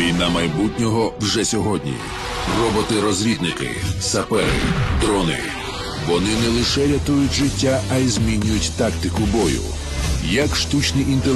Війна майбутнього вже сьогодні. Роботи-розвідники, сапери, дрони. Вони не лише рятують життя, а й змінюють тактику бою. Як штучний інтелект